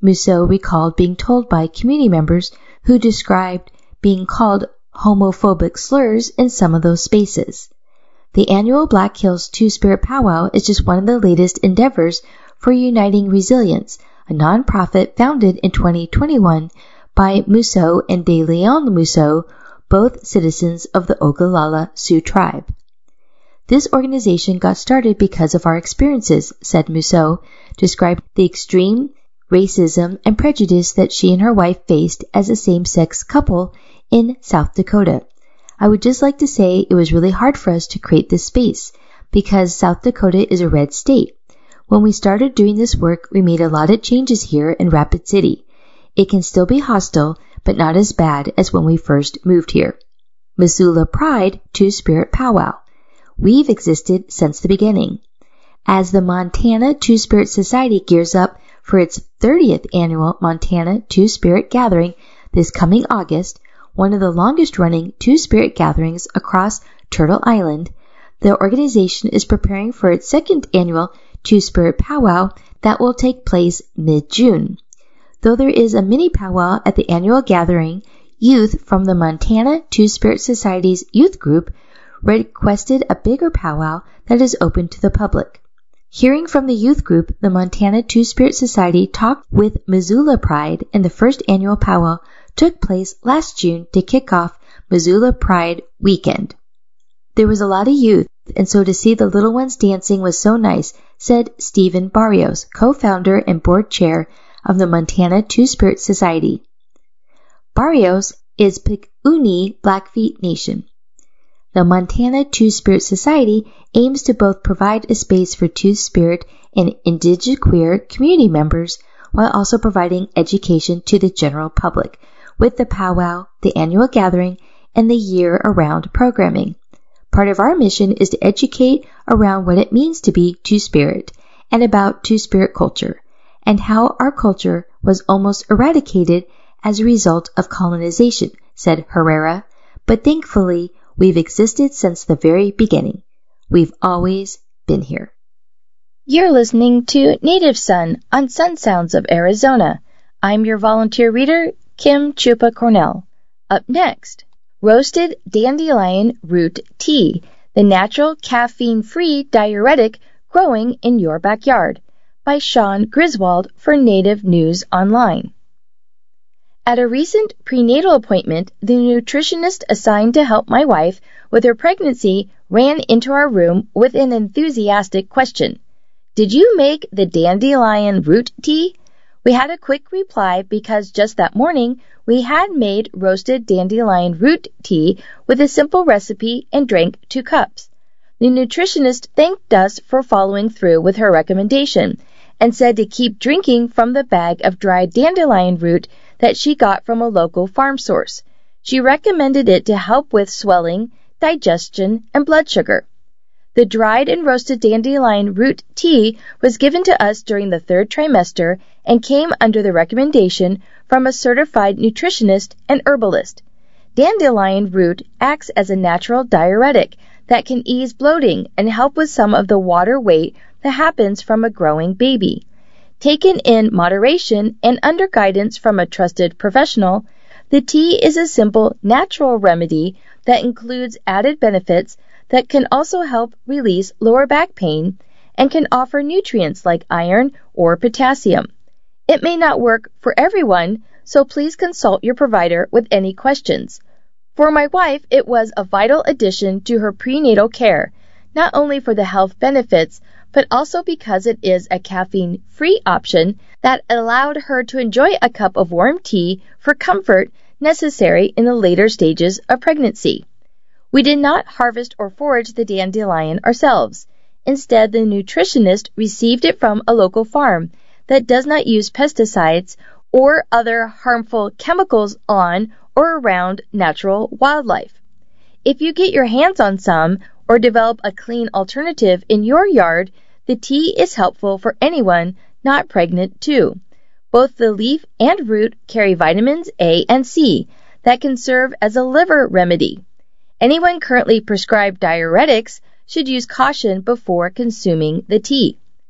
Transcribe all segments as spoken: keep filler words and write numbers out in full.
Musso recalled being told by community members who described being called homophobic slurs in some of those spaces. The annual Black Hills Two-Spirit Powwow is just one of the latest endeavors for Uniting Resilience, a nonprofit founded in twenty twenty-one by Musso and De Leon Musso, both citizens of the Ogallala Sioux tribe. This organization got started because of our experiences, said Musso, describing the extreme racism and prejudice that she and her wife faced as a same-sex couple in South Dakota. I would just like to say it was really hard for us to create this space because South Dakota is a red state. When we started doing this work, we made a lot of changes here in Rapid City. It can still be hostile, but not as bad as when we first moved here. Missoula Pride Two-Spirit Powwow. We've existed since the beginning. As the Montana Two-Spirit Society gears up for its thirtieth annual Montana Two-Spirit Gathering this coming August, one of the longest-running Two-Spirit gatherings across Turtle Island, the organization is preparing for its second annual Two-Spirit Powwow that will take place mid-June. Though there is a mini powwow at the annual gathering, youth from the Montana Two-Spirit Society's youth group requested a bigger powwow that is open to the public. Hearing from the youth group, the Montana Two-Spirit Society talked with Missoula Pride, and the first annual powwow took place last June to kick off Missoula Pride Weekend. There was a lot of youth, and so to see the little ones dancing was so nice, said Stephen Barrios, co-founder and board chair of the Montana Two-Spirit Society. Barrios is Picayune Blackfeet Nation. The Montana Two-Spirit Society aims to both provide a space for Two-Spirit and indigenous queer community members while also providing education to the general public with the powwow, the annual gathering, and the year-around programming. Part of our mission is to educate around what it means to be Two-Spirit and about Two-Spirit culture and how our culture was almost eradicated as a result of colonization, said Herrera, but thankfully we've existed since the very beginning. We've always been here. You're listening to Native Son on Sun Sounds of Arizona. I'm your volunteer reader, Kim Chupa Cornell. Up next, Roasted Dandelion Root Tea, the natural caffeine-free diuretic growing in your backyard, by Sean Griswold for Native News Online. At a recent prenatal appointment, the nutritionist assigned to help my wife with her pregnancy ran into our room with an enthusiastic question. Did you make the dandelion root tea? We had a quick reply because just that morning we had made roasted dandelion root tea with a simple recipe and drank two cups. The nutritionist thanked us for following through with her recommendation and said to keep drinking from the bag of dried dandelion root that she got from a local farm source. She recommended it to help with swelling, digestion, and blood sugar. The dried and roasted dandelion root tea was given to us during the third trimester and came under the recommendation from a certified nutritionist and herbalist. Dandelion root acts as a natural diuretic that can ease bloating and help with some of the water weight that happens from a growing baby. Taken in moderation and under guidance from a trusted professional, the tea is a simple, natural remedy that includes added benefits that can also help release lower back pain and can offer nutrients like iron or potassium. It may not work for everyone, so please consult your provider with any questions. For my wife, it was a vital addition to her prenatal care, not only for the health benefits, but also because it is a caffeine-free option that allowed her to enjoy a cup of warm tea for comfort necessary in the later stages of pregnancy. We did not harvest or forage the dandelion ourselves. Instead, the nutritionist received it from a local farm that does not use pesticides or other harmful chemicals on or around natural wildlife. If you get your hands on some or develop a clean alternative in your yard, the tea is helpful for anyone not pregnant too. Both the leaf and root carry vitamins A and C that can serve as a liver remedy. Anyone currently prescribed diuretics should use caution before consuming the tea.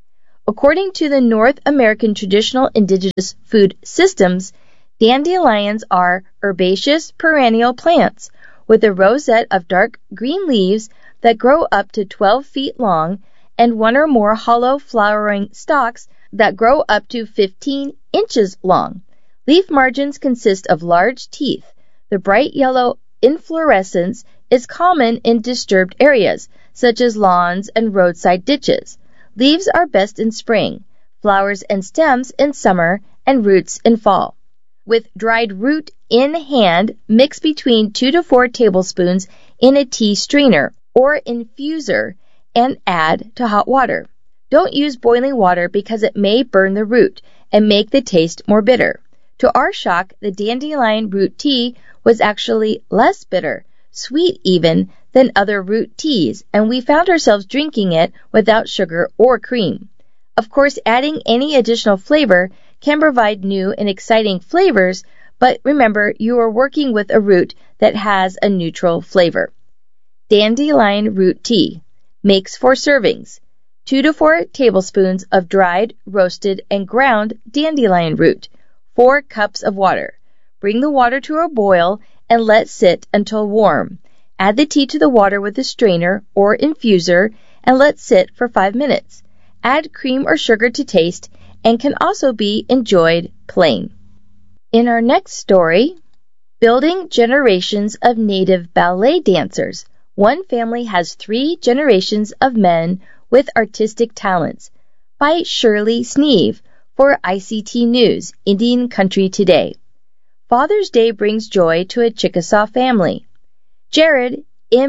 According to the North American Traditional Indigenous Food Systems, dandelions are herbaceous perennial plants with a rosette of dark green leaves that grow up to twelve feet long and one or more hollow flowering stalks that grow up to fifteen inches long. Leaf margins consist of large teeth. The bright yellow inflorescence is common in disturbed areas, such as lawns and roadside ditches. Leaves are best in spring, flowers and stems in summer, and roots in fall. With dried root in hand, mix between two to four tablespoons in a tea strainer or infuser and add to hot water. Don't use boiling water because it may burn the root and make the taste more bitter. To our shock, the dandelion root tea was actually less bitter, sweet even, than other root teas, and we found ourselves drinking it without sugar or cream. Of course, adding any additional flavor can provide new and exciting flavors, but remember, you are working with a root that has a neutral flavor. Dandelion root tea makes four servings. Two to four tablespoons of dried, roasted, and ground dandelion root. Four cups of water. Bring the water to a boil and let sit until warm. Add the tea to the water with a strainer or infuser and let sit for five minutes. Add cream or sugar to taste and can also be enjoyed plain. In our next story, Building Generations of Native Ballet Dancers. One family has three generations of men with artistic talents, by Shirley Sneeve for I C T News, Indian Country Today. Father's Day brings joy to a Chickasaw family. Jared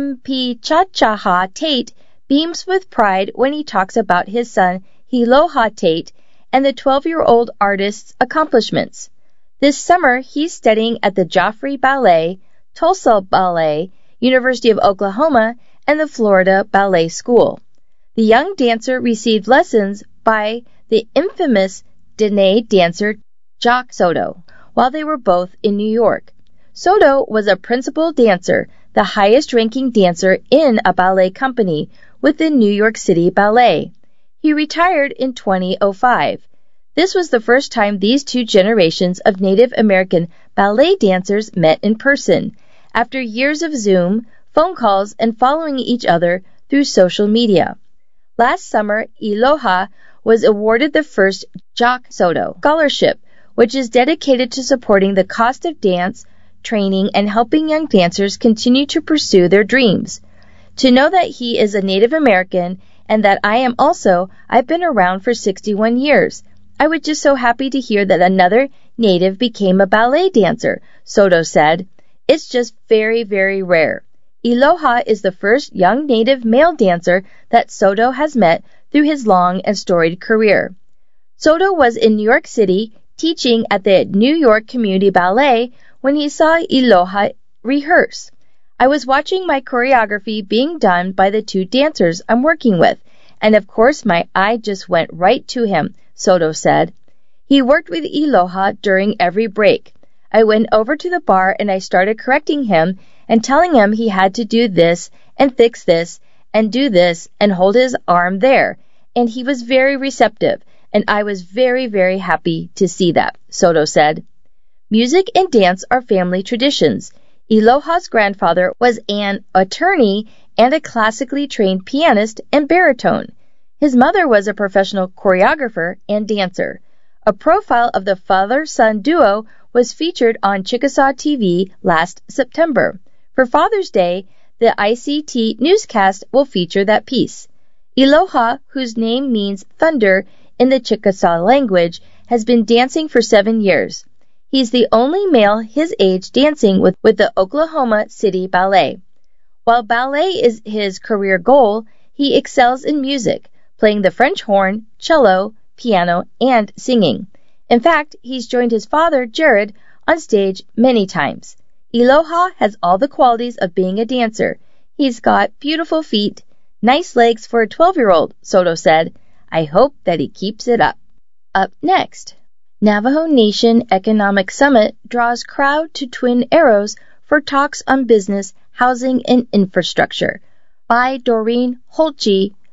Impichachaha Tate beams with pride when he talks about his son Hiloha Tate and the twelve-year-old artist's accomplishments. This summer, he's studying at the Joffrey Ballet, Tulsa Ballet, University of Oklahoma, and the Florida Ballet School. The young dancer received lessons by the infamous Dene dancer Jock Soto while they were both in New York. Soto was a principal dancer, the highest-ranking dancer in a ballet company with the New York City Ballet. He retired in two thousand five. This was the first time these two generations of Native American ballet dancers met in person, after years of Zoom, phone calls, and following each other through social media. Last summer, Iloha was awarded the first Jock Soto Scholarship, which is dedicated to supporting the cost of dance, training, and helping young dancers continue to pursue their dreams. To know that he is a Native American and that I am also, I've been around for sixty-one years. I was just so happy to hear that another Native became a ballet dancer, Soto said. It's just very, very rare. Iloha is the first young Native male dancer that Soto has met through his long and storied career. Soto was in New York City teaching at the New York Community Ballet when he saw Iloha rehearse. I was watching my choreography being done by the two dancers I'm working with, and of course my eye just went right to him, Soto said. He worked with Iloha during every break. I went over to the bar and I started correcting him and telling him he had to do this and fix this and do this and hold his arm there. And he was very receptive, and I was very, very happy to see that, Soto said. Music and dance are family traditions. Iloha's grandfather was an attorney and a classically trained pianist and baritone. His mother was a professional choreographer and dancer. A profile of the father-son duo was featured on Chickasaw T V last September. For Father's Day, the I C T newscast will feature that piece. Iloha, whose name means thunder in the Chickasaw language, has been dancing for seven years. He's the only male his age dancing with, with the Oklahoma City Ballet. While ballet is his career goal, he excels in music, playing the French horn, cello, piano, and singing. In fact, he's joined his father, Jared, on stage many times. Iloha has all the qualities of being a dancer. He's got beautiful feet, nice legs for a twelve-year-old, Soto said. I hope that he keeps it up. Up next, Navajo Nation Economic Summit draws crowd to Twin Arrows for talks on business, housing, and infrastructure. By Doreen Holtze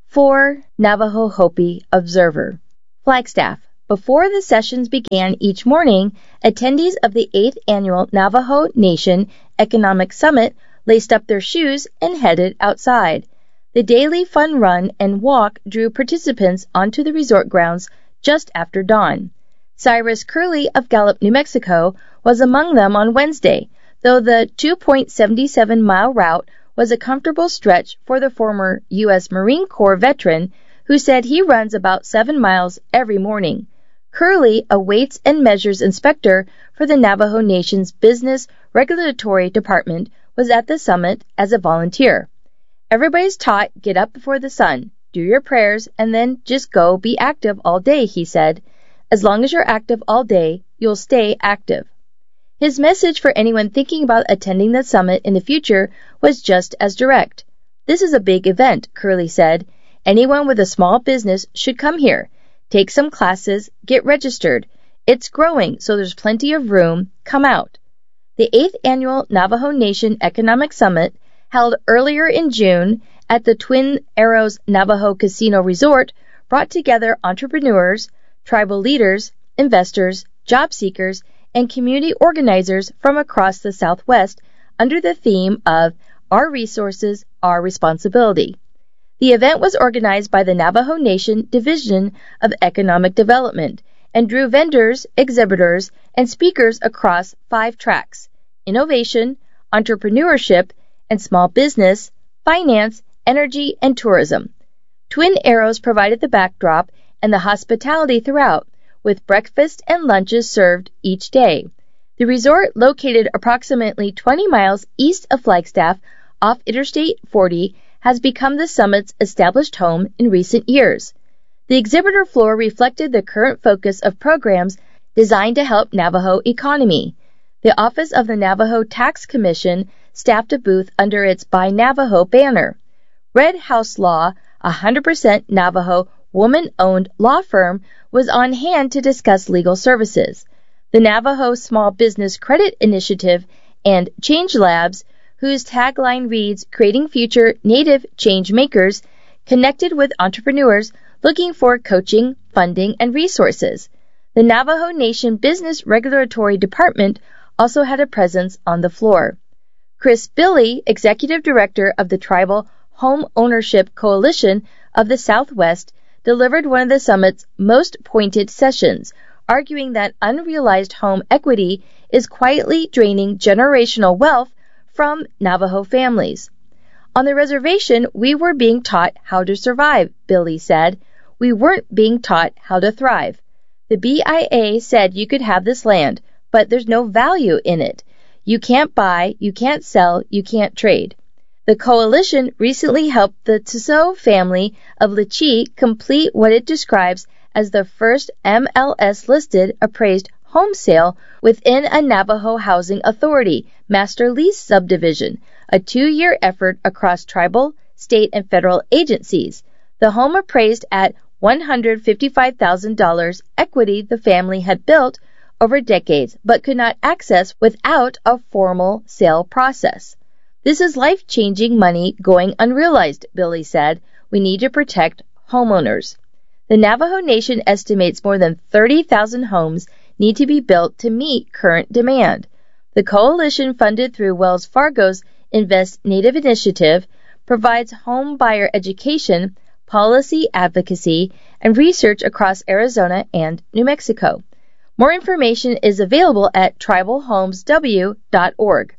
for Navajo Hopi Observer. Flagstaff. Before the sessions began each morning, attendees of the eighth Annual Navajo Nation Economic Summit laced up their shoes and headed outside. The daily fun run and walk drew participants onto the resort grounds just after dawn. Cyrus Curley of Gallup, New Mexico, was among them on Wednesday, though the two point seven seven mile route was a comfortable stretch for the former U S Marine Corps veteran who said he runs about seven miles every morning. Curley, a weights and measures inspector for the Navajo Nation's Business Regulatory Department, was at the summit as a volunteer. Everybody's taught get up before the sun, do your prayers, and then just go be active all day, he said. As long as you're active all day, you'll stay active. His message for anyone thinking about attending the summit in the future was just as direct. This is a big event, Curley said. Anyone with a small business should come here. Take some classes, get registered. It's growing, so there's plenty of room. Come out. The eighth Annual Navajo Nation Economic Summit, held earlier in June at the Twin Arrows Navajo Casino Resort, brought together entrepreneurs, tribal leaders, investors, job seekers, and community organizers from across the Southwest under the theme of Our Resources, Our Responsibility. The event was organized by the Navajo Nation Division of Economic Development and drew vendors, exhibitors, and speakers across five tracks: innovation, entrepreneurship, and small business, finance, energy, and tourism. Twin Arrows provided the backdrop and the hospitality throughout, with breakfast and lunches served each day. The resort, located approximately twenty miles east of Flagstaff off Interstate forty, has become the summit's established home in recent years. The exhibitor floor reflected the current focus of programs designed to help Navajo economy. The Office of the Navajo Tax Commission staffed a booth under its Buy Navajo banner. Red House Law, a one hundred percent Navajo woman-owned law firm, was on hand to discuss legal services. The Navajo Small Business Credit Initiative and Change Labs, whose tagline reads, Creating Future Native Change Makers, connected with entrepreneurs looking for coaching, funding, and resources. The Navajo Nation Business Regulatory Department also had a presence on the floor. Chris Billy, Executive Director of the Tribal Home Ownership Coalition of the Southwest, delivered one of the summit's most pointed sessions, arguing that unrealized home equity is quietly draining generational wealth from Navajo families. On the reservation, we were being taught how to survive, Billy said. We weren't being taught how to thrive. The B I A said you could have this land, but there's no value in it. You can't buy, you can't sell, you can't trade. The coalition recently helped the Tissot family of Lichee complete what it describes as the first M L S-listed appraised home sale within a Navajo Housing Authority master lease subdivision, a two-year effort across tribal, state, and federal agencies. The home appraised at one hundred fifty-five thousand dollars equity the family had built over decades but could not access without a formal sale process. This is life-changing money going unrealized, Billy said. We need to protect homeowners. The Navajo Nation estimates more than thirty thousand homes need to be built to meet current demand. The coalition, funded through Wells Fargo's Invest Native initiative, provides home buyer education, policy advocacy, and research across Arizona and New Mexico. More information is available at tribal homes w dot org.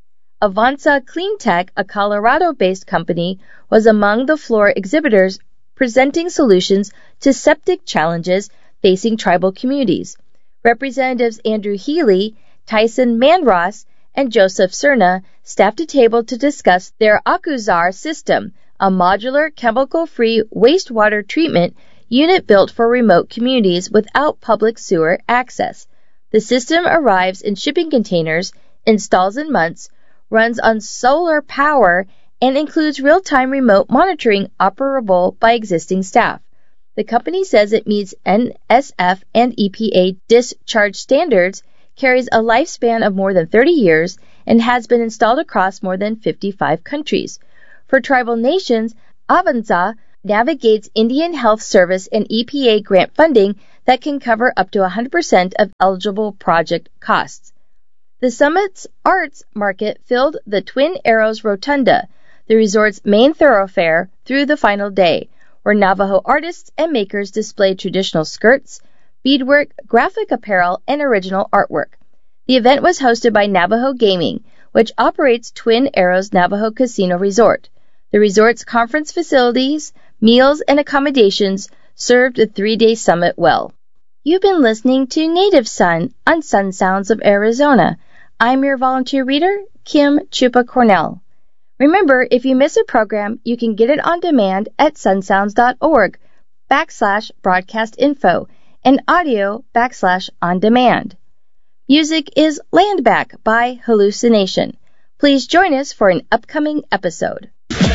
Avanza Cleantech, a Colorado-based company, was among the floor exhibitors presenting solutions to septic challenges facing tribal communities. Representatives Andrew Healy, Tyson Manross, and Joseph Cerna staffed a table to discuss their Akuzar system, a modular chemical-free wastewater treatment unit built for remote communities without public sewer access. The system arrives in shipping containers, installs in months, runs on solar power, and includes real-time remote monitoring operable by existing staff. The company says it meets N S F and E P A discharge standards, carries a lifespan of more than thirty years, and has been installed across more than fifty-five countries. For tribal nations, Avanza navigates Indian Health Service and E P A grant funding that can cover up to one hundred percent of eligible project costs. The summit's arts market filled the Twin Arrows Rotunda, the resort's main thoroughfare, through the final day, where Navajo artists and makers displayed traditional skirts, beadwork, graphic apparel, and original artwork. The event was hosted by Navajo Gaming, which operates Twin Arrows Navajo Casino Resort. The resort's conference facilities, meals, and accommodations served the three-day summit well. You've been listening to Native Son on Sun Sounds of Arizona. I'm your volunteer reader, Kim Chupa Cornell. Remember, if you miss a program, you can get it on demand at sunsounds.org backslash broadcast info and audio backslash on demand. Music is Land Back by Hallucination. Please join us for an upcoming episode.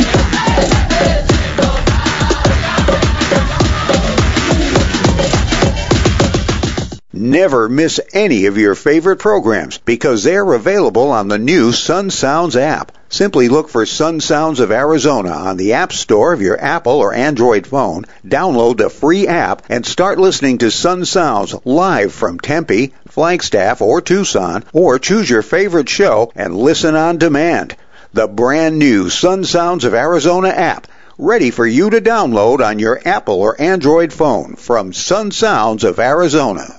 Never miss any of your favorite programs because they're available on the new Sun Sounds app. Simply look for Sun Sounds of Arizona on the App Store of your Apple or Android phone, download the free app, and start listening to Sun Sounds live from Tempe, Flagstaff, or Tucson, or choose your favorite show and listen on demand. The brand new Sun Sounds of Arizona app, ready for you to download on your Apple or Android phone from Sun Sounds of Arizona.